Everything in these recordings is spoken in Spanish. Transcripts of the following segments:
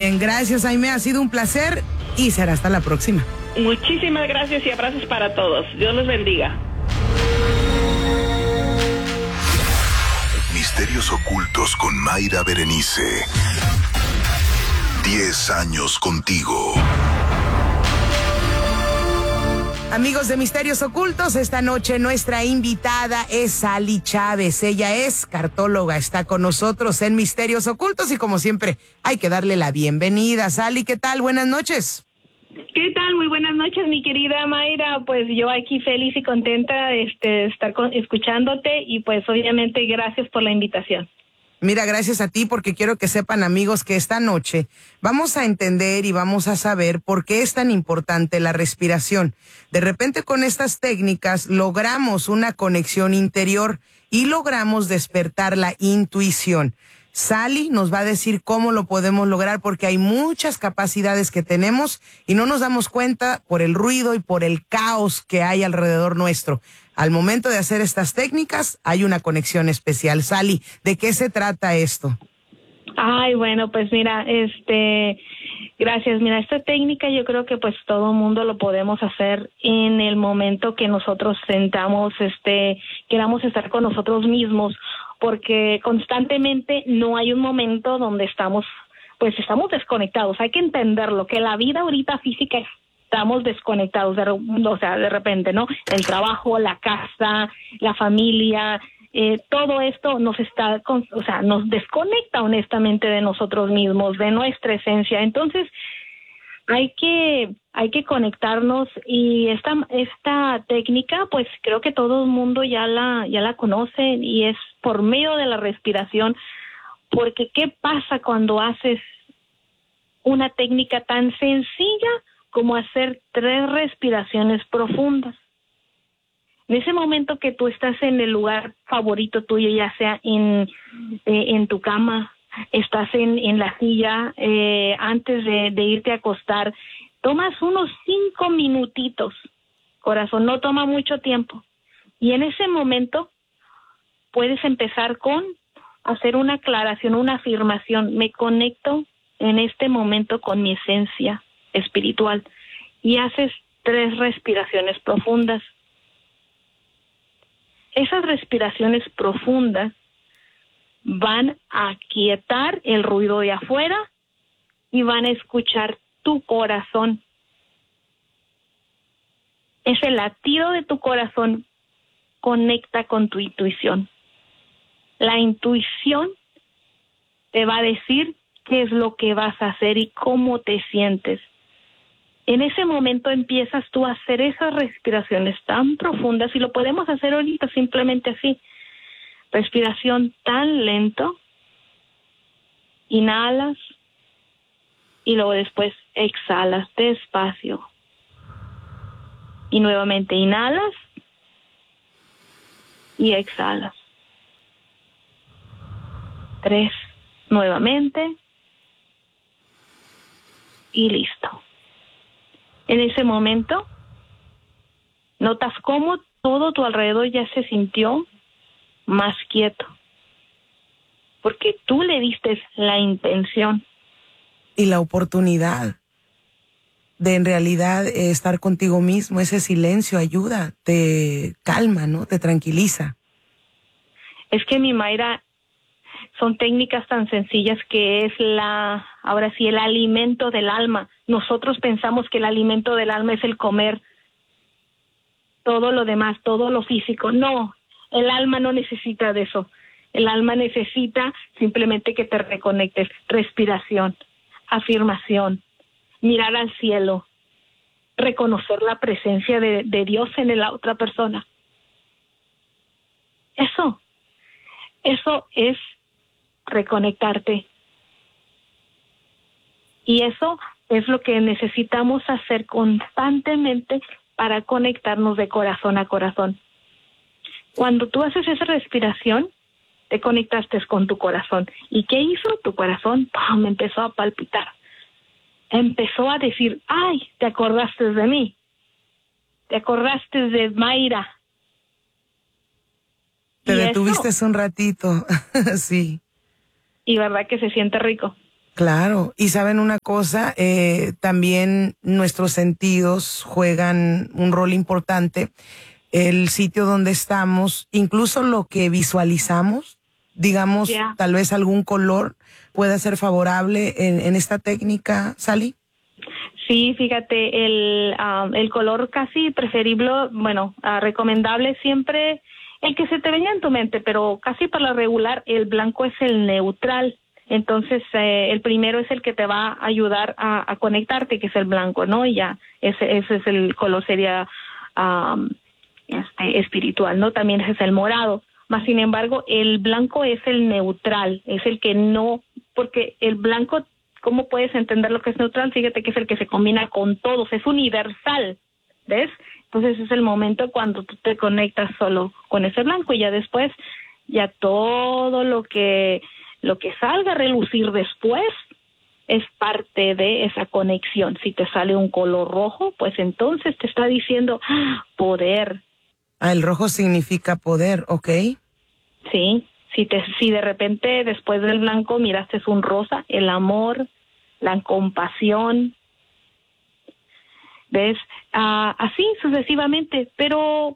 bien, gracias, Aimee, ha sido un placer y será hasta la próxima. Muchísimas gracias y abrazos para todos. Dios los bendiga. Misterios ocultos con Mayra Berenice. 10 años contigo. Amigos de Misterios Ocultos, esta noche nuestra invitada es Sally Chávez. Ella es cartóloga, está con nosotros en Misterios Ocultos y como siempre hay que darle la bienvenida. Sally, ¿qué tal? Buenas noches. ¿Qué tal? Muy buenas noches, mi querida Mayra. Pues yo aquí feliz y contenta de estar escuchándote y pues obviamente gracias por la invitación. Mira, gracias a ti porque quiero que sepan, amigos, que esta noche vamos a entender y vamos a saber por qué es tan importante la respiración. De repente con estas técnicas logramos una conexión interior y logramos despertar la intuición. Sally nos va a decir cómo lo podemos lograr porque hay muchas capacidades que tenemos y no nos damos cuenta por el ruido y por el caos que hay alrededor nuestro. Al momento de hacer estas técnicas hay una conexión especial. Sally, ¿de qué se trata esto? Ay, bueno, pues mira, gracias. Mira, esta técnica yo creo que pues todo mundo lo podemos hacer en el momento que nosotros sentamos, queramos estar con nosotros mismos, porque constantemente no hay un momento donde estamos desconectados. Hay que entenderlo, que la vida ahorita física estamos desconectados, de repente, ¿no? El trabajo, la casa, la familia, todo esto nos desconecta honestamente de nosotros mismos, de nuestra esencia. Entonces, hay que conectarnos y esta técnica, pues creo que todo el mundo ya la conoce y es por medio de la respiración, porque ¿qué pasa cuando haces una técnica tan sencilla como hacer 3 respiraciones profundas? En ese momento que tú estás en el lugar favorito tuyo, ya sea en tu cama, estás en la silla, antes de irte a acostar, tomas unos 5 minutitos, corazón, no toma mucho tiempo. Y en ese momento puedes empezar con hacer una aclaración, una afirmación. Me conecto en este momento con mi esencia espiritual. Y haces 3 respiraciones profundas. Esas respiraciones profundas van a aquietar el ruido de afuera y van a escuchar tu corazón. Ese latido de tu corazón conecta con tu intuición. La intuición te va a decir qué es lo que vas a hacer y cómo te sientes. En ese momento empiezas tú a hacer esas respiraciones tan profundas y lo podemos hacer ahorita simplemente así. Respiración tan lento. Inhalas y luego después exhalas despacio. Y nuevamente inhalas y exhalas. 3, nuevamente y listo. En ese momento, notas cómo todo tu alrededor ya se sintió más quieto, porque tú le diste la intención. Y la oportunidad de en realidad estar contigo mismo, ese silencio ayuda, te calma, ¿no? Te tranquiliza. Es que mi Mayra, son técnicas tan sencillas que es el alimento del alma. Nosotros pensamos que el alimento del alma es el comer todo lo demás, todo lo físico. No, el alma no necesita de eso. El alma necesita simplemente que te reconectes. Respiración, afirmación, mirar al cielo, reconocer la presencia de Dios en la otra persona. Eso es reconectarte. Y eso es lo que necesitamos hacer constantemente para conectarnos de corazón a corazón. Cuando tú haces esa respiración, te conectaste con tu corazón. ¿Y qué hizo? Tu corazón ¡pum!, empezó a palpitar. Empezó a decir, ¡ay! Te acordaste de mí. Te acordaste de Mayra. Te detuviste un ratito, sí. Y verdad que se siente rico. Claro, y saben una cosa, también nuestros sentidos juegan un rol importante. El sitio donde estamos, incluso lo que visualizamos, digamos, tal vez algún color pueda ser favorable en esta técnica, Sally. Sí, fíjate, el color casi preferible, recomendable siempre, el que se te venga en tu mente, pero casi para lo regular, el blanco es el neutral. Entonces, el primero es el que te va a ayudar a conectarte, que es el blanco, ¿no? Y ya, ese es el color, sería espiritual, ¿no? También ese es el morado. Más sin embargo, el blanco es el neutral, es el que no, porque el blanco, ¿cómo puedes entender lo que es neutral? Fíjate que es el que se combina con todos, es universal, ¿ves? Entonces es el momento cuando tú te conectas solo con ese blanco y ya después, ya todo lo que salga a relucir después es parte de esa conexión. Si te sale un color rojo, pues entonces te está diciendo poder. Ah, el rojo significa poder, ¿ok? Sí, si de repente después del blanco miraste un rosa, el amor, la compasión, ¿ves? Así sucesivamente, pero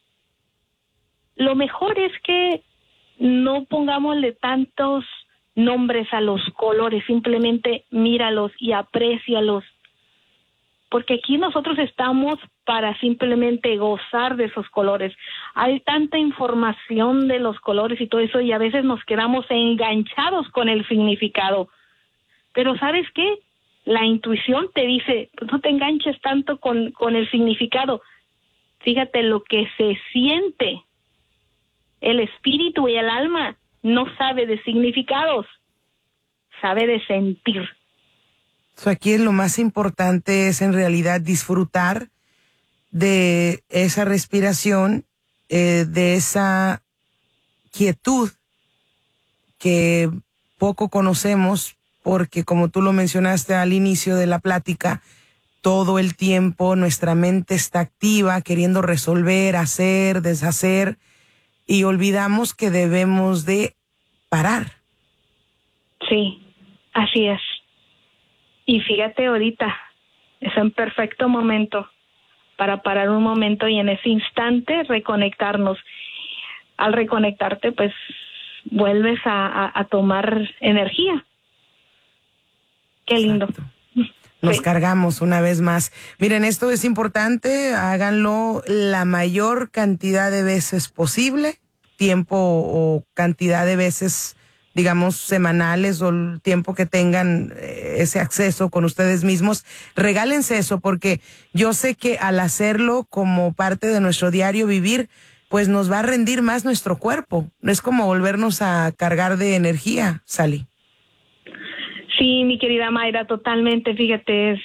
lo mejor es que no pongámosle tantos nombres a los colores, simplemente míralos y aprécialos, porque aquí nosotros estamos para simplemente gozar de esos colores. Hay tanta información de los colores y todo eso, y a veces nos quedamos enganchados con el significado. Pero ¿sabes qué? La intuición te dice, no te enganches tanto con el significado. Fíjate lo que se siente. El espíritu y el alma no sabe de significados, sabe de sentir. Aquí lo más importante es en realidad disfrutar de esa respiración, de esa quietud que poco conocemos, porque como tú lo mencionaste al inicio de la plática, todo el tiempo nuestra mente está activa, queriendo resolver, hacer, deshacer, y olvidamos que debemos de parar. Sí, así es. Y fíjate ahorita, es un perfecto momento para parar un momento y en ese instante reconectarnos. Al reconectarte, pues, vuelves a tomar energía. Qué lindo. Exacto. Nos cargamos una vez más. Miren, esto es importante, háganlo la mayor cantidad de veces posible, tiempo o cantidad de veces, digamos, semanales o el tiempo que tengan ese acceso con ustedes mismos. Regálense eso, porque yo sé que al hacerlo como parte de nuestro diario vivir, pues nos va a rendir más nuestro cuerpo. Es como volvernos a cargar de energía, Sally. Sí, mi querida Mayra, totalmente. Fíjate,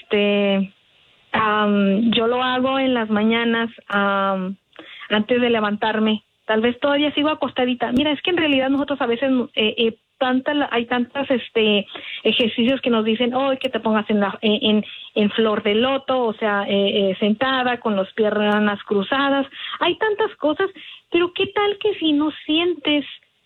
yo lo hago en las mañanas antes de levantarme. Tal vez todavía sigo acostadita. Mira, es que en realidad nosotros a veces hay tantos ejercicios que nos dicen, que te pongas en flor de loto, o sea, sentada con las piernas cruzadas. Hay tantas cosas, pero ¿qué tal que si no sientes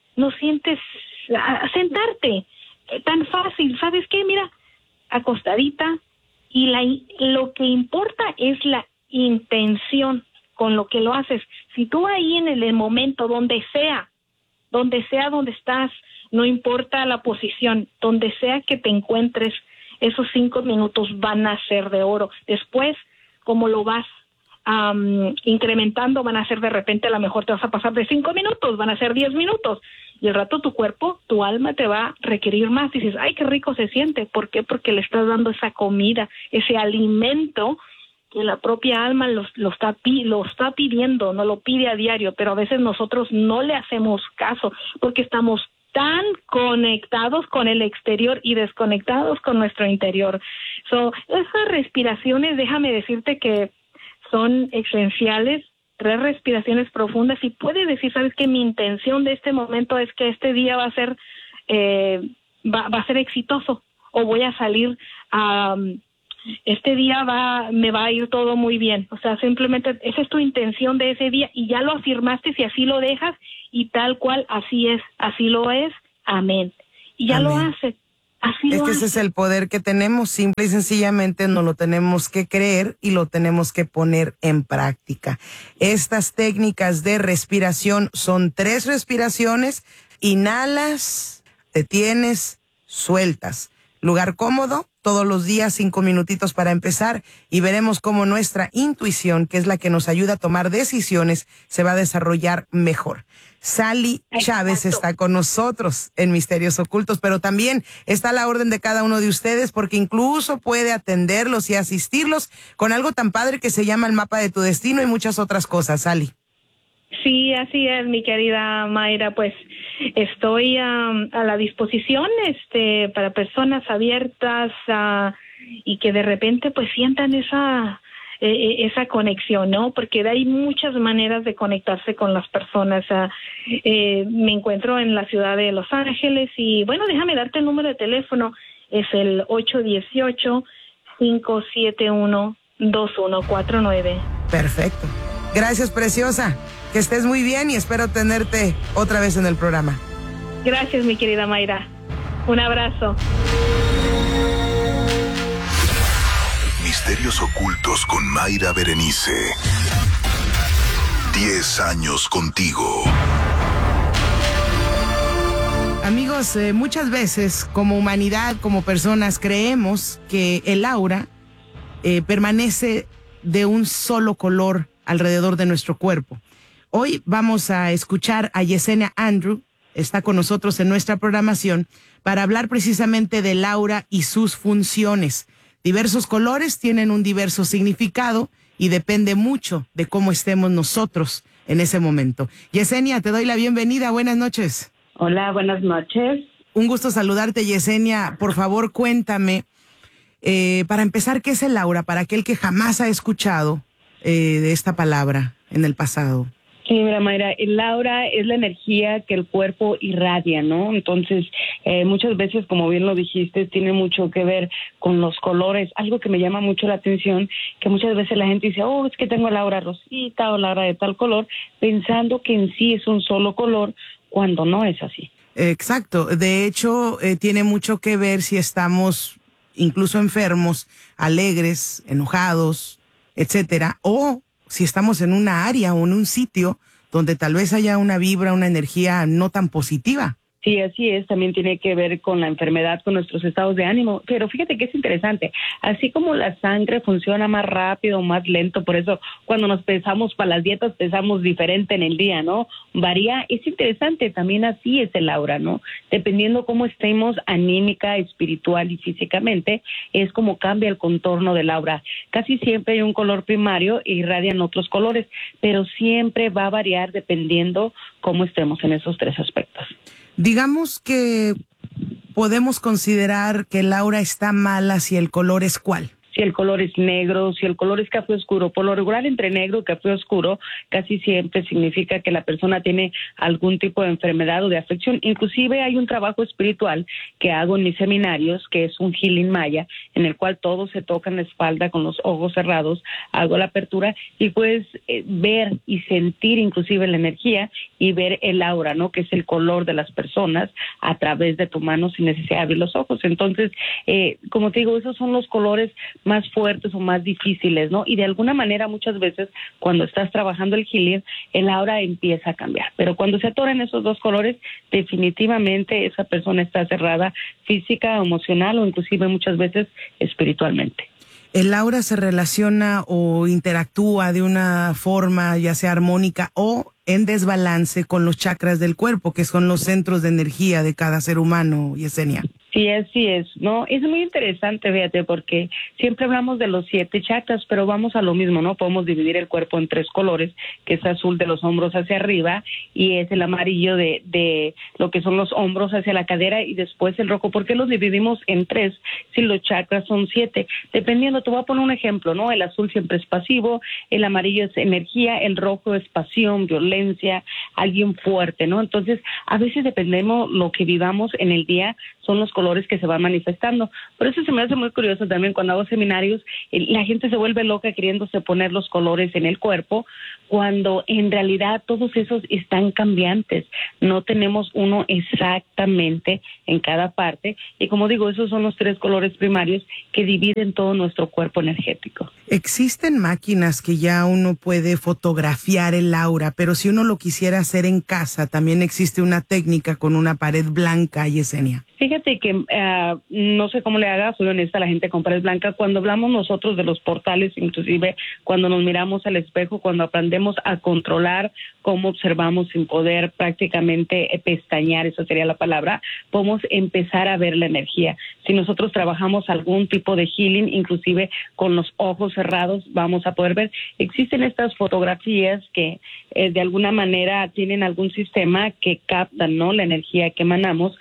sentarte? Tan fácil, ¿sabes qué? Mira, acostadita, y lo que importa es la intención con lo que lo haces. Si tú ahí en el momento, donde sea donde estás, no importa la posición, donde sea que te encuentres, esos 5 minutos van a ser de oro. Después, como lo vas incrementando, van a ser de repente, a lo mejor te vas a pasar de 5 minutos, van a ser 10 minutos. Y al rato tu cuerpo, tu alma te va a requerir más. Dices, ay, qué rico se siente. ¿Por qué? Porque le estás dando esa comida, ese alimento que la propia alma lo está pidiendo, no lo pide a diario, pero a veces nosotros no le hacemos caso porque estamos tan conectados con el exterior y desconectados con nuestro interior. Esas respiraciones, déjame decirte que son esenciales. 3 respiraciones profundas y puedes decir, sabes que mi intención de este momento es que este día va a ser va a ser exitoso, o voy a salir este día me va a ir todo muy bien. O sea, simplemente esa es tu intención de ese día y ya lo afirmaste, si así lo dejas y tal cual así es, así lo es, amén. Y ya amén. Lo haces, Así Es lo que ese es el poder que tenemos, simple y sencillamente no lo tenemos que creer y lo tenemos que poner en práctica. Estas técnicas de respiración son 3 respiraciones: inhalas, detienes, sueltas. Lugar cómodo, todos los días 5 minutitos para empezar, y veremos cómo nuestra intuición, que es la que nos ayuda a tomar decisiones, se va a desarrollar mejor. Sally Chávez está con nosotros en Misterios Ocultos, pero también está a la orden de cada uno de ustedes, porque incluso puede atenderlos y asistirlos con algo tan padre que se llama el mapa de tu destino y muchas otras cosas. Sally. Sí, así es, mi querida Mayra. Pues estoy a la disposición para personas abiertas y que de repente pues sientan esa conexión, ¿no? Porque hay muchas maneras de conectarse con las personas. Me encuentro en la ciudad de Los Ángeles y bueno, déjame darte el número de teléfono. Es el 818-571-2149. Perfecto. Gracias, preciosa. Que estés muy bien y espero tenerte otra vez en el programa. Gracias, mi querida Mayra. Un abrazo. Misterios Ocultos con Mayra Berenice. 10 años contigo. Amigos, muchas veces como humanidad, como personas, creemos que el aura permanece de un solo color alrededor de nuestro cuerpo. Hoy vamos a escuchar a Yesenia Andrew, está con nosotros en nuestra programación, para hablar precisamente del aura y sus funciones. Diversos colores tienen un diverso significado y depende mucho de cómo estemos nosotros en ese momento. Yesenia, te doy la bienvenida. Buenas noches. Hola, buenas noches. Un gusto saludarte, Yesenia. Por favor, cuéntame, para empezar, ¿qué es el aura? Para aquel que jamás ha escuchado de esta palabra en el pasado. Sí, mira, Mayra, el aura es la energía que el cuerpo irradia, ¿no? Entonces, muchas veces, como bien lo dijiste, tiene mucho que ver con los colores. Algo que me llama mucho la atención, que muchas veces la gente dice, oh, es que tengo el aura rosita o la aura de tal color, pensando que en sí es un solo color, cuando no es así. Exacto. De hecho, tiene mucho que ver si estamos incluso enfermos, alegres, enojados, etcétera, o si estamos en una área o en un sitio donde tal vez haya una vibra, una energía no tan positiva. Sí, así es, también tiene que ver con la enfermedad, con nuestros estados de ánimo, pero fíjate que es interesante, así como la sangre funciona más rápido, más lento, por eso cuando nos pesamos para las dietas pesamos diferente en el día, ¿no? Varía, es interesante, también así es el aura, ¿no? Dependiendo cómo estemos anímica, espiritual y físicamente, es como cambia el contorno del aura. Casi siempre hay un color primario e irradian otros colores, pero siempre va a variar dependiendo cómo estemos en esos 3 aspectos. Digamos que podemos considerar que el aura está mala si el color es ¿cuál? Si el color es negro, si el color es café oscuro. Por lo regular, entre negro y café oscuro, casi siempre significa que la persona tiene algún tipo de enfermedad o de afección. Inclusive hay un trabajo espiritual que hago en mis seminarios, que es un healing maya, en el cual todos se tocan la espalda con los ojos cerrados, hago la apertura y puedes ver y sentir inclusive la energía y ver el aura, ¿no? Que es el color de las personas a través de tu mano sin necesidad de abrir los ojos. Entonces, como te digo, esos son los colores más fuertes o más difíciles, ¿no? Y de alguna manera muchas veces cuando estás trabajando el healing, el aura empieza a cambiar. Pero cuando se atoran esos 2 colores, definitivamente esa persona está cerrada física, emocional o inclusive muchas veces espiritualmente. ¿El aura se relaciona o interactúa de una forma ya sea armónica o en desbalance con los chakras del cuerpo, que son los centros de energía de cada ser humano, Yesenia? Sí, así es, ¿no? Es muy interesante, fíjate, porque siempre hablamos de los 7 chakras, pero vamos a lo mismo, ¿no? Podemos dividir el cuerpo en 3 colores, que es azul de los hombros hacia arriba y es el amarillo de lo que son los hombros hacia la cadera y después el rojo. ¿Por qué los dividimos en 3 si los chakras son 7? Dependiendo, te voy a poner un ejemplo, ¿no? El azul siempre es pasivo, el amarillo es energía, el rojo es pasión, violencia, alguien fuerte, ¿no? Entonces, a veces dependemos lo que vivamos en el día, son los colores que se van manifestando. Por eso se me hace muy curioso también cuando hago seminarios, la gente se vuelve loca queriéndose poner los colores en el cuerpo cuando en realidad todos esos están cambiantes. No tenemos uno exactamente en cada parte. Y como digo, esos son los 3 colores primarios que dividen todo nuestro cuerpo energético. Existen máquinas que ya uno puede fotografiar el aura, pero si uno lo quisiera hacer en casa, también existe una técnica con una pared blanca, Yesenia. Fíjate que no sé cómo le haga, soy honesta, la gente con pared blanca. Cuando hablamos nosotros de los portales, inclusive cuando nos miramos al espejo, cuando aprendemos a controlar cómo observamos sin poder prácticamente pestañear, esa sería la palabra, podemos empezar a ver la energía. Si nosotros trabajamos algún tipo de healing, inclusive con los ojos cerrados, vamos a poder ver. Existen estas fotografías que de alguna manera tienen algún sistema que captan, ¿no?, la energía que emanamos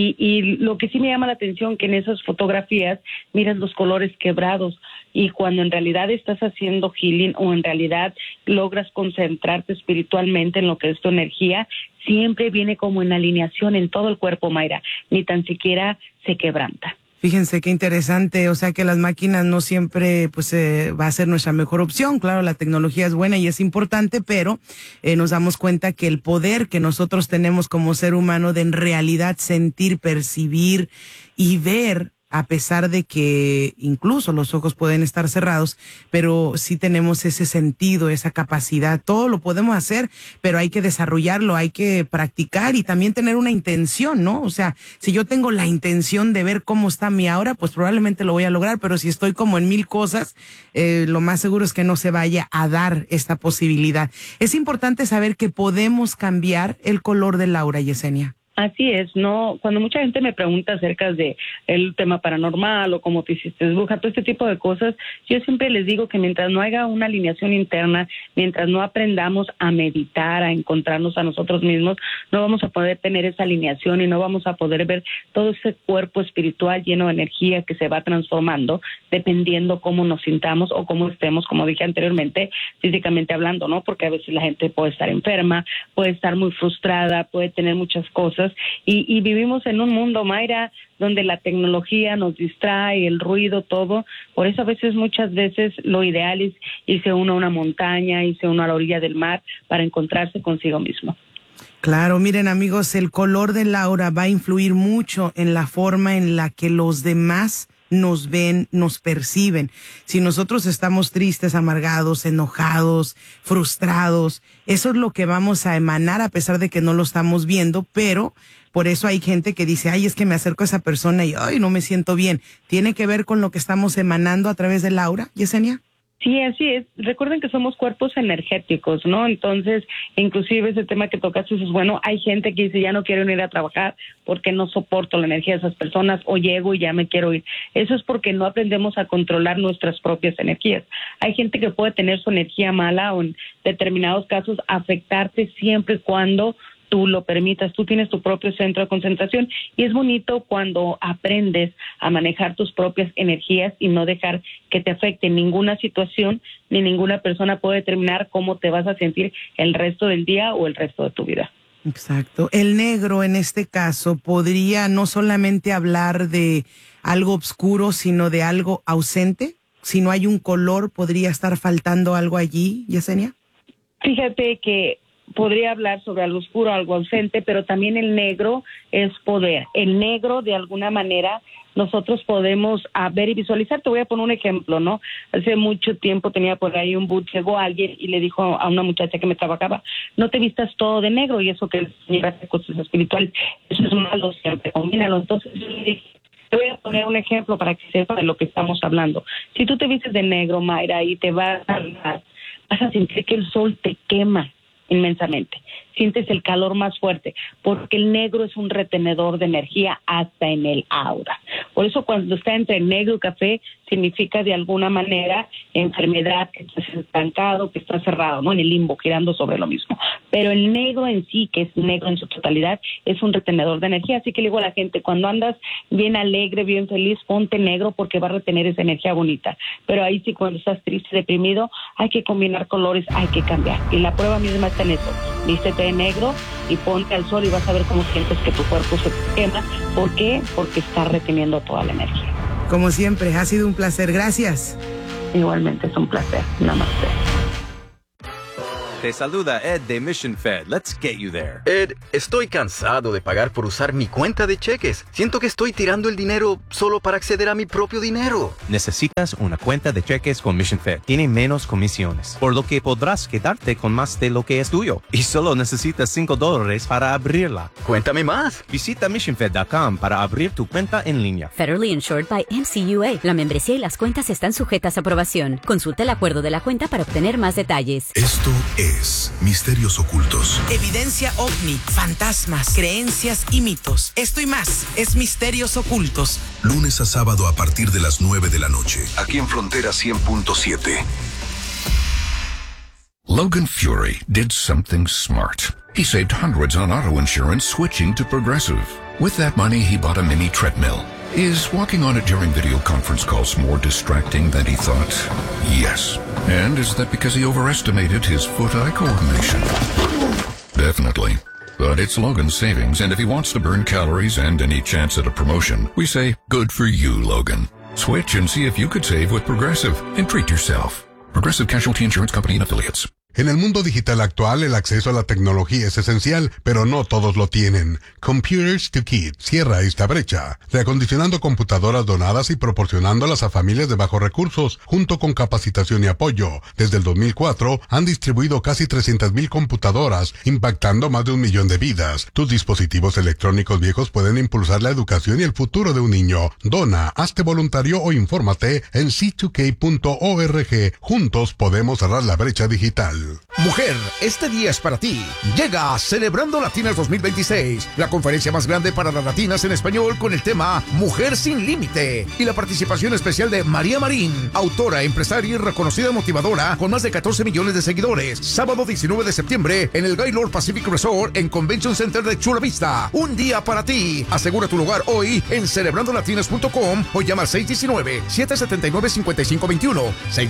y lo que sí me llama la atención que en esas fotografías miras los colores quebrados y cuando en realidad estás haciendo healing o en realidad logras concentrarte espiritualmente en lo que es tu energía, siempre viene como en alineación en todo el cuerpo, Mayra, ni tan siquiera se quebranta. Fíjense qué interesante, o sea que las máquinas no siempre pues va a ser nuestra mejor opción. Claro, la tecnología es buena y es importante, pero nos damos cuenta que el poder que nosotros tenemos como ser humano de en realidad sentir, percibir y ver, a pesar de que incluso los ojos pueden estar cerrados, pero sí tenemos ese sentido, esa capacidad, todo lo podemos hacer, pero hay que desarrollarlo, hay que practicar y también tener una intención, ¿no? O sea, si yo tengo la intención de ver cómo está mi aura, pues probablemente lo voy a lograr, pero si estoy como en 1000 cosas, lo más seguro es que no se vaya a dar esta posibilidad. Es importante saber que podemos cambiar el color del aura, Yesenia. Así es, no. Cuando mucha gente me pregunta acerca de el tema paranormal o cómo te hiciste bruja, todo este tipo de cosas, yo siempre les digo que mientras no haya una alineación interna, mientras no aprendamos a meditar, a encontrarnos a nosotros mismos, no vamos a poder tener esa alineación y no vamos a poder ver todo ese cuerpo espiritual lleno de energía que se va transformando dependiendo cómo nos sintamos o cómo estemos, como dije anteriormente, físicamente hablando, ¿no? Porque a veces la gente puede estar enferma, puede estar muy frustrada, puede tener muchas cosas. Y vivimos en un mundo, Mayra, donde la tecnología nos distrae, el ruido, todo. Por eso a veces, muchas veces, lo ideal es irse uno a una montaña, irse uno a la orilla del mar para encontrarse consigo mismo. Claro, miren amigos, el color del aura va a influir mucho en la forma en la que los demás nos ven, nos perciben. Si nosotros estamos tristes, amargados, enojados, frustrados, eso es lo que vamos a emanar a pesar de que no lo estamos viendo, pero por eso hay gente que dice, ay, es que me acerco a esa persona y ay, no me siento bien. ¿Tiene que ver con lo que estamos emanando a través del aura, Yesenia? Sí, así es. Recuerden que somos cuerpos energéticos, ¿no? Entonces, inclusive ese tema que tocaste es bueno. Hay gente que dice, ya no quiero ir a trabajar porque no soporto la energía de esas personas o llego y ya me quiero ir. Eso es porque no aprendemos a controlar nuestras propias energías. Hay gente que puede tener su energía mala o en determinados casos afectarte siempre y cuando tú lo permitas. Tú tienes tu propio centro de concentración y es bonito cuando aprendes a manejar tus propias energías y no dejar que te afecte ninguna situación ni ninguna persona puede determinar cómo te vas a sentir el resto del día o el resto de tu vida. Exacto. El negro en este caso podría no solamente hablar de algo oscuro, sino de algo ausente. Si no hay un color, ¿podría estar faltando algo allí, Yesenia? Fíjate que podría hablar sobre algo oscuro, algo ausente, pero también el negro es poder. El negro, de alguna manera, nosotros podemos ver y visualizar. Te voy a poner un ejemplo, ¿no? Hace mucho tiempo tenía por ahí un boot, llegó alguien y le dijo a una muchacha que me trabajaba, no te vistas todo de negro, y eso que lleva cosas espirituales, eso es malo, siempre combínalo. Entonces yo le dije, te voy a poner un ejemplo para que sepa de lo que estamos hablando. Si tú te vistes de negro, Mayra, y te vas a sentir que el sol te quema inmensamente, sientes el calor más fuerte, porque el negro es un retenedor de energía hasta en el aura. Por eso cuando está entre negro y café, significa de alguna manera enfermedad, que estás estancado, que estás cerrado, ¿no? En el limbo, girando sobre lo mismo. Pero el negro en sí, que es negro en su totalidad, es un retenedor de energía. Así que le digo a la gente, cuando andas bien alegre, bien feliz, ponte negro porque va a retener esa energía bonita. Pero ahí sí, cuando estás triste, deprimido, hay que combinar colores, hay que cambiar. Y la prueba misma está en eso. Vístete de negro y ponte al sol y vas a ver cómo sientes que tu cuerpo se quema. ¿Por qué? Porque está reteniendo toda la energía. Como siempre, ha sido un placer. Gracias. Igualmente, es un placer. Namaste. Te saluda Ed de Mission Fed. Let's get you there. Ed, estoy cansado de pagar por usar mi cuenta de cheques. Siento que estoy tirando el dinero solo para acceder a mi propio dinero. Necesitas una cuenta de cheques con Mission Fed. Tiene menos comisiones, por lo que podrás quedarte con más de lo que es tuyo. Y solo necesitas $5 para abrirla. Cuéntame más. Visita missionfed.com para abrir tu cuenta en línea. Federally insured by NCUA. La membresía y las cuentas están sujetas a aprobación. Consulta el acuerdo de la cuenta para obtener más detalles. Esto es Misterios Ocultos. Evidencia ovni, fantasmas, creencias y mitos. Esto y más es Misterios Ocultos. Lunes a sábado a partir de las 9 de la noche. Aquí en Frontera 100.7. Logan Fury did something smart. He saved hundreds on auto insurance switching to Progressive. With that money, he bought a mini treadmill. Is walking on it during video conference calls more distracting than he thought? Yes. And is that because he overestimated his foot-eye coordination? Definitely. But it's Logan's savings, and if he wants to burn calories and any chance at a promotion, we say, good for you, Logan. Switch and see if you could save with Progressive and treat yourself. Progressive Casualty Insurance Company and Affiliates. En el mundo digital actual, el acceso a la tecnología es esencial, pero no todos lo tienen. Computers to Kids cierra esta brecha, reacondicionando computadoras donadas y proporcionándolas a familias de bajos recursos, junto con capacitación y apoyo. Desde el 2004, han distribuido casi 300,000 computadoras, impactando más de 1 millón de vidas. Tus dispositivos electrónicos viejos pueden impulsar la educación y el futuro de un niño. Dona, hazte voluntario o infórmate en c2k.org. Juntos podemos cerrar la brecha digital. Mujer, este día es para ti. Llega Celebrando Latinas 2026, la conferencia más grande para las latinas en español con el tema Mujer sin Límite y la participación especial de María Marín, autora, empresaria y reconocida motivadora con más de 14 millones de seguidores. Sábado 19 de septiembre en el Gaylord Pacific Resort en Convention Center de Chula Vista. Un día para ti. Asegura tu lugar hoy en celebrandolatinas.com o llama al 619-779-5521.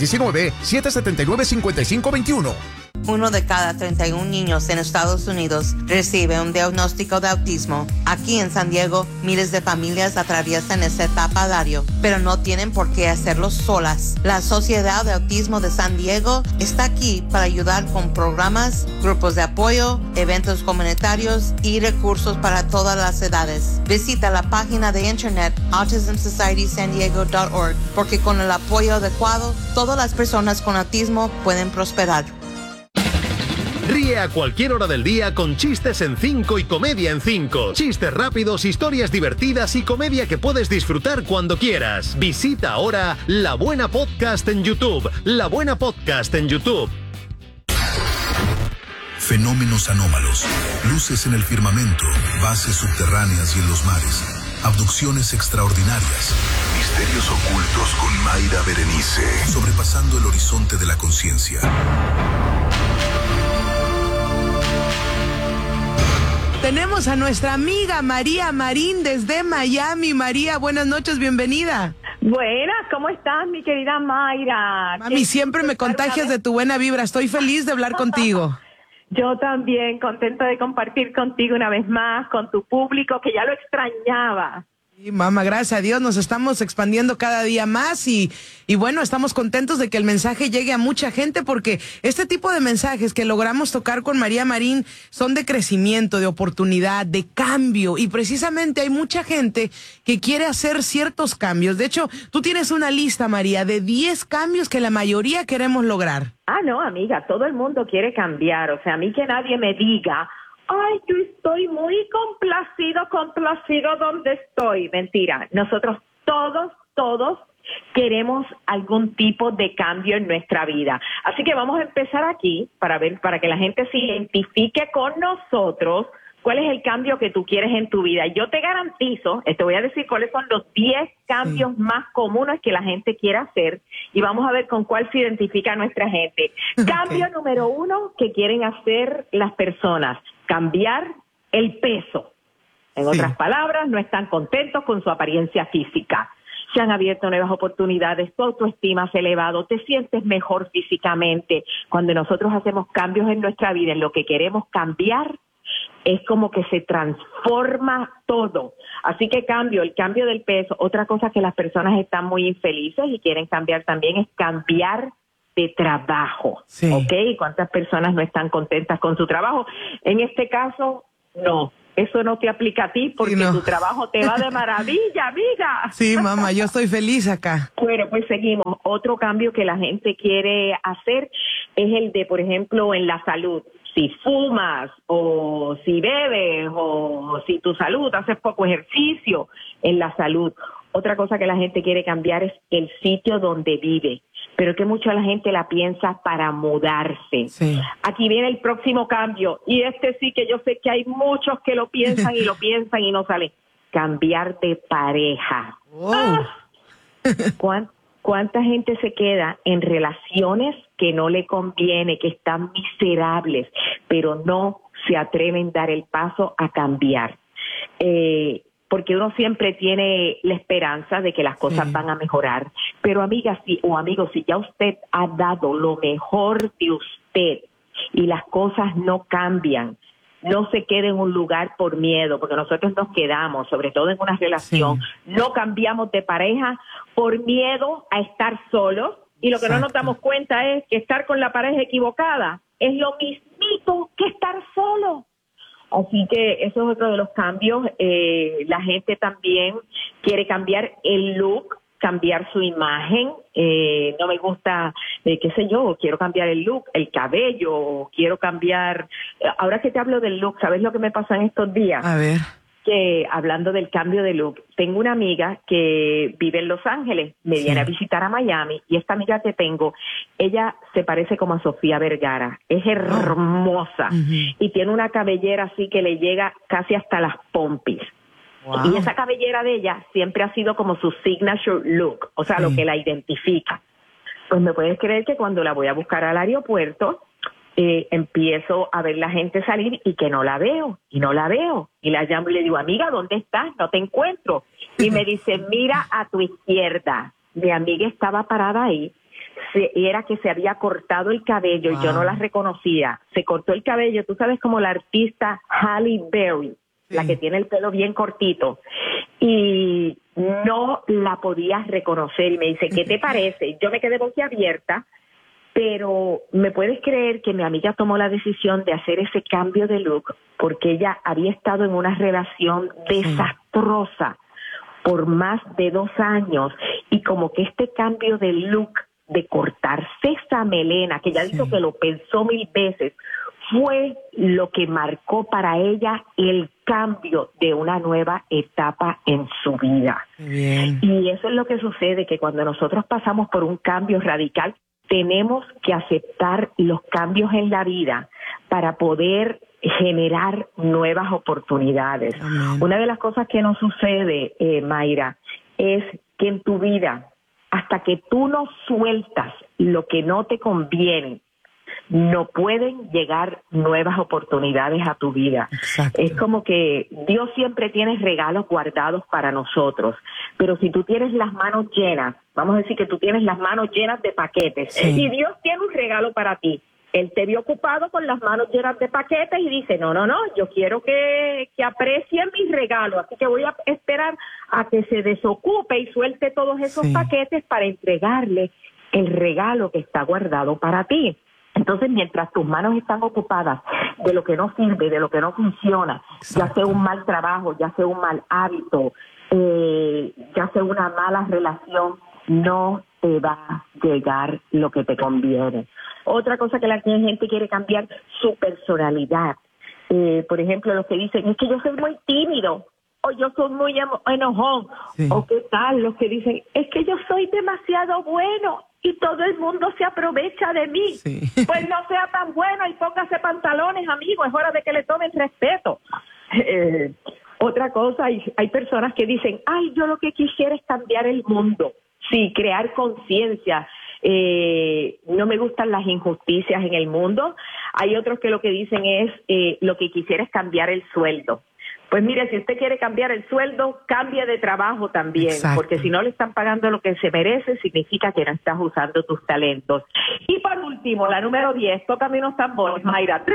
619-779-5521. 1 de cada 31 niños en Estados Unidos recibe un diagnóstico de autismo. Aquí en San Diego, miles de familias atraviesan esta etapa diario, pero no tienen por qué hacerlo solas. La Sociedad de Autismo de San Diego está aquí para ayudar con programas, grupos de apoyo, eventos comunitarios y recursos para todas las edades. Visita la página de internet autismsocietysandiego.org porque con el apoyo adecuado, todas las personas con autismo pueden prosperar. Ríe a cualquier hora del día con Chistes en 5 y Comedia en 5. Chistes rápidos, historias divertidas y comedia que puedes disfrutar cuando quieras. Visita ahora La Buena Podcast en YouTube. La Buena Podcast en YouTube. Fenómenos anómalos, luces en el firmamento, bases subterráneas y en los mares, abducciones extraordinarias, misterios ocultos con Mayra Berenice, sobrepasando el horizonte de la conciencia. Tenemos a nuestra amiga María Marín desde Miami. María, buenas noches, bienvenida. Buenas, ¿cómo estás, mi querida Mayra? Mami, siempre me contagias de tu buena vibra. Estoy feliz de hablar contigo. Yo también, contenta de compartir contigo una vez más, con tu público, que ya lo extrañaba. Sí, mamá, gracias a Dios, nos estamos expandiendo cada día más y bueno, estamos contentos de que el mensaje llegue a mucha gente porque este tipo de mensajes que logramos tocar con María Marín son de crecimiento, de oportunidad, de cambio y precisamente hay mucha gente que quiere hacer ciertos cambios. De hecho, tú tienes una lista, María, de 10 cambios que la mayoría queremos lograr. Ah, no, amiga, todo el mundo quiere cambiar, o sea, a mí que nadie me diga, ay, yo estoy muy complacido donde estoy. Mentira, nosotros todos queremos algún tipo de cambio en nuestra vida. Así que vamos a empezar aquí para que la gente se identifique con nosotros cuál es el cambio que tú quieres en tu vida. Yo te garantizo, te voy a decir cuáles son los 10 cambios más comunes que la gente quiere hacer y vamos a ver con cuál se identifica nuestra gente. Cambio número 1 que quieren hacer las personas, cambiar el peso. En otras palabras, no están contentos con su apariencia física. Se han abierto nuevas oportunidades, tu autoestima se ha elevado, te sientes mejor físicamente. Cuando nosotros hacemos cambios en nuestra vida, en lo que queremos cambiar, es como que se transforma todo. Así que el cambio del peso. Otra cosa que las personas están muy infelices y quieren cambiar también es cambiar de trabajo, Sí. ¿ok? ¿Cuántas personas no están contentas con su trabajo? En este caso, no. Eso no te aplica a ti porque Sí, no. tu trabajo te va de maravilla, amiga. Sí, mamá, yo estoy feliz acá. Bueno, pues seguimos. Otro cambio que la gente quiere hacer es el de, por ejemplo, en la salud. Si fumas o si bebes o si tu salud, haces poco ejercicio en la salud. Otra cosa que la gente quiere cambiar es el sitio donde vive, pero que mucha la gente la piensa para mudarse. Sí. Aquí viene el próximo cambio y este sí que yo sé que hay muchos que lo piensan y lo piensan y no sale. Cambiar de pareja. ¿Cuánta gente se queda en relaciones que no le conviene, que están miserables, pero no se atreven a dar el paso a cambiar? Porque uno siempre tiene la esperanza de que las cosas van a mejorar. Pero amigas o amigos, si ya usted ha dado lo mejor de usted y las cosas no cambian, no se quede en un lugar por miedo, porque nosotros nos quedamos, sobre todo en una relación, no cambiamos de pareja por miedo a estar solos, y lo que no nos damos cuenta es que estar con la pareja equivocada es lo mismito que estar solo. Así que eso es otro de los cambios. La gente también quiere cambiar el look, cambiar su imagen. No me gusta, qué sé yo, quiero cambiar el look, el cabello, quiero cambiar. Ahora que te hablo del look, ¿sabes lo que me pasa en estos días? A ver. Que hablando del cambio de look, tengo una amiga que vive en Los Ángeles, me viene a visitar a Miami, y esta amiga que tengo, ella se parece como a Sofía Vergara, es hermosa y tiene una cabellera así que le llega casi hasta las pompis. Wow. Y esa cabellera de ella siempre ha sido como su signature look, o sea, lo que la identifica. Pues me puedes creer que cuando la voy a buscar al aeropuerto, empiezo a ver la gente salir y que no la veo, y la llamo y le digo, amiga, ¿dónde estás? No te encuentro. Y me dice, mira a tu izquierda. Mi amiga estaba parada ahí, y era que se había cortado el cabello y yo no la reconocía. Se cortó el cabello, tú sabes, como la artista Halle Berry, la que tiene el pelo bien cortito, y no la podía reconocer. Y me dice, ¿qué te parece? Yo me quedé boquiabierta. Pero me puedes creer que mi amiga tomó la decisión de hacer ese cambio de look porque ella había estado en una relación desastrosa por más de 2 años, y como que este cambio de look, de cortarse esa melena, que ella dijo que lo pensó 1000 veces, fue lo que marcó para ella el cambio de una nueva etapa en su vida. Bien. Y eso es lo que sucede, que cuando nosotros pasamos por un cambio radical, tenemos que aceptar los cambios en la vida para poder generar nuevas oportunidades. Una de las cosas que nos sucede, Mayra, es que en tu vida, hasta que tú no sueltas lo que no te conviene, no pueden llegar nuevas oportunidades a tu vida. Exacto. Es como que Dios siempre tiene regalos guardados para nosotros, pero si tú tienes las manos llenas, vamos a decir que tú tienes las manos llenas de paquetes, y Dios tiene un regalo para ti. Él te vio ocupado con las manos llenas de paquetes y dice, no, yo quiero que aprecien mis regalos, así que voy a esperar a que se desocupe y suelte todos esos paquetes para entregarle el regalo que está guardado para ti. Entonces, mientras tus manos están ocupadas de lo que no sirve, de lo que no funciona, ya sea un mal trabajo, ya sea un mal hábito, ya sea una mala relación, no te va a llegar lo que te conviene. Otra cosa que la gente quiere cambiar, su personalidad. Por ejemplo, los que dicen, es que yo soy muy tímido, o yo soy muy enojón, o qué tal, los que dicen, es que yo soy demasiado bueno y todo el mundo se aprovecha de mí. Pues no sea tan bueno y póngase pantalones, amigo, es hora de que le tomen respeto. Otra cosa, hay personas que dicen, ay, yo lo que quisiera es cambiar el mundo. Sí, crear conciencia. No me gustan las injusticias en el mundo. Hay otros que lo que dicen es, lo que quisiera es cambiar el sueldo. Pues mire, si usted quiere cambiar el sueldo, cambie de trabajo también, porque si no le están pagando lo que se merece, significa que no estás usando tus talentos. Y por último, la número 10, tócame unos tambores, Mayra.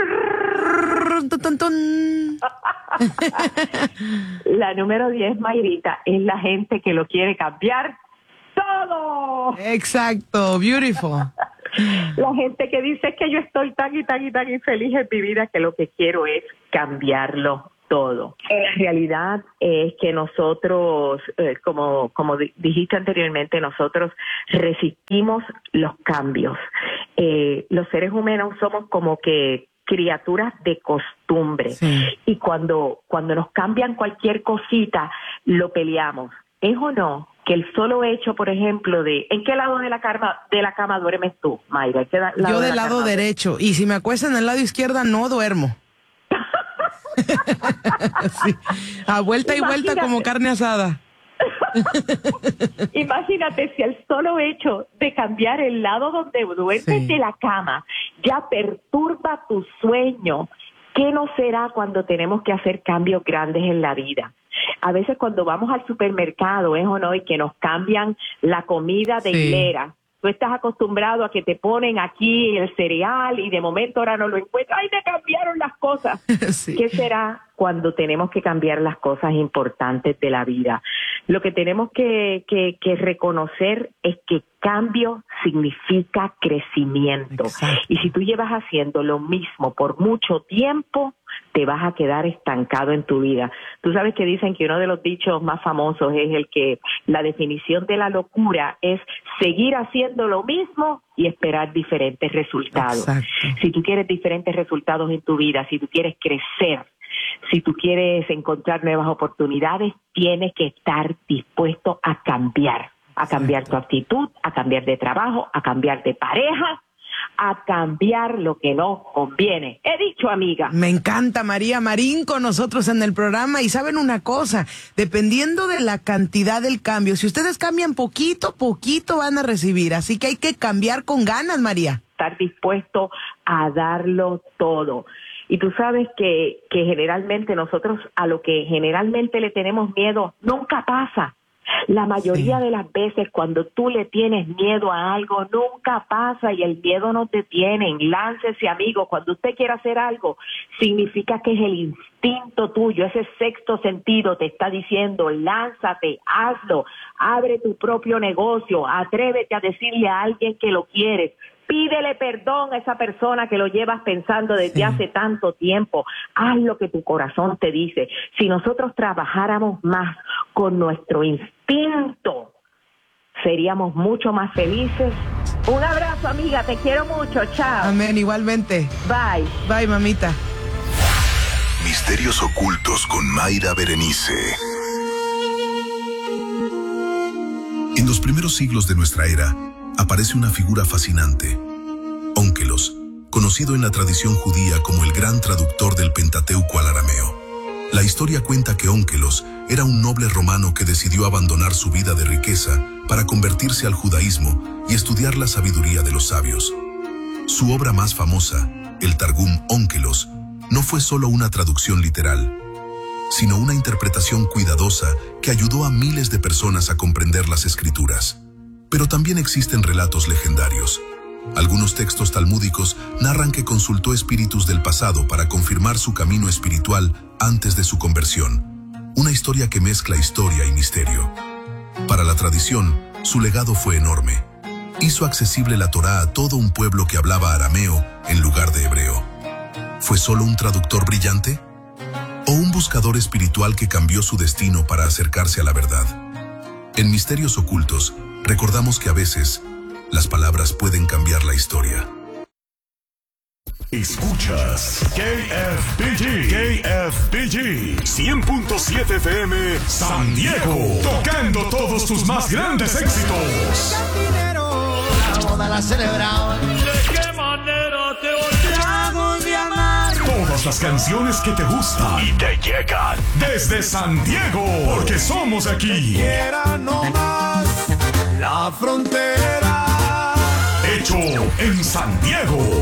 La número 10, Mayrita, es la gente que lo quiere cambiar todo. Exacto, beautiful. La gente que dice que yo estoy tan y tan y tan infeliz en mi vida que lo que quiero es cambiarlo todo. La realidad es que nosotros, como dijiste anteriormente, nosotros resistimos los cambios. Los seres humanos somos como que criaturas de costumbre. Sí. Y cuando nos cambian cualquier cosita, lo peleamos. ¿Es o no que el solo hecho, por ejemplo, ¿en qué lado de la cama duermes tú, Mayra? Yo del lado derecho, y si me acuesto en el lado izquierdo no duermo. Sí. A vuelta y vuelta como carne asada. Imagínate si el solo hecho de cambiar el lado donde duermes de la cama ya perturba tu sueño. ¿Qué no será cuando tenemos que hacer cambios grandes en la vida? A veces cuando vamos al supermercado, ¿es o no? Y que nos cambian la comida de hilera. Tú estás acostumbrado a que te ponen aquí el cereal y de momento ahora no lo encuentras. ¡Ay, me cambiaron las cosas! Sí. ¿Qué será cuando tenemos que cambiar las cosas importantes de la vida? Lo que tenemos que reconocer es que cambio significa crecimiento. Exacto. Y si tú llevas haciendo lo mismo por mucho tiempo, te vas a quedar estancado en tu vida. Tú sabes que dicen que uno de los dichos más famosos es el que la definición de la locura es seguir haciendo lo mismo y esperar diferentes resultados. Exacto. Si tú quieres diferentes resultados en tu vida, si tú quieres crecer, si tú quieres encontrar nuevas oportunidades, tienes que estar dispuesto a cambiar tu actitud, a cambiar de trabajo, a cambiar de pareja, a cambiar lo que no conviene. He dicho, amiga. Me encanta María Marín con nosotros en el programa. Y saben una cosa, dependiendo de la cantidad del cambio, si ustedes cambian poquito van a recibir. Así que hay que cambiar con ganas, María. Estar dispuesto a darlo todo. Y tú sabes que generalmente nosotros a lo que generalmente le tenemos miedo nunca pasa. La mayoría de las veces cuando tú le tienes miedo a algo, nunca pasa y el miedo no te tiene. Láncese, amigo. Cuando usted quiera hacer algo, significa que es el instinto tuyo, ese sexto sentido te está diciendo, lánzate, hazlo, abre tu propio negocio, atrévete a decirle a alguien que lo quieres. Pídele perdón a esa persona que lo llevas pensando desde hace tanto tiempo. Haz lo que tu corazón te dice. Si nosotros trabajáramos más con nuestro instinto, seríamos mucho más felices. Un abrazo, amiga. Te quiero mucho. Chao. Amén. Igualmente. Bye. Bye, mamita. Misterios ocultos con Mayra Berenice. En los primeros siglos de nuestra era, aparece una figura fascinante, Ónkelos, conocido en la tradición judía como el gran traductor del Pentateuco al arameo. La historia cuenta que Ónkelos era un noble romano que decidió abandonar su vida de riqueza para convertirse al judaísmo y estudiar la sabiduría de los sabios. Su obra más famosa, el Targum Ónkelos, no fue solo una traducción literal, sino una interpretación cuidadosa que ayudó a miles de personas a comprender las escrituras. Pero también existen relatos legendarios. Algunos textos talmúdicos narran que consultó espíritus del pasado para confirmar su camino espiritual antes de su conversión. Una historia que mezcla historia y misterio. Para la tradición, su legado fue enorme. Hizo accesible la Torá a todo un pueblo que hablaba arameo en lugar de hebreo. ¿Fue solo un traductor brillante? ¿O un buscador espiritual que cambió su destino para acercarse a la verdad? En Misterios Ocultos, recordamos que a veces las palabras pueden cambiar la historia. Escuchas KFBG 100.7 FM San Diego, tocando todos tus más grandes éxitos. La boda la celebraban. ¿De qué manera te olvidamos de amar? Todas las canciones que te gustan y te llegan desde San Diego, porque somos aquí. Quiera no más la frontera. Hecho en San Diego.